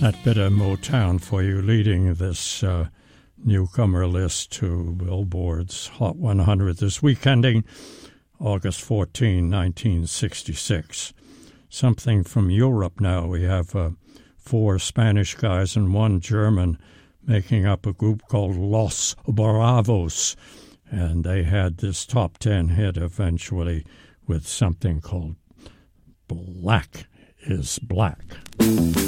That bit of Motown for you, leading this newcomer list to Billboard's Hot 100 this week, ending August 14, 1966. Something from Europe now. We have 4 Spanish guys and 1 German making up a group called Los Bravos, and they had this top 10 hit eventually with something called Black is Black.